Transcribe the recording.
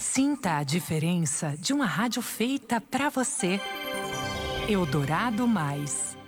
Sinta a diferença de uma rádio feita pra você. Eldorado Mais.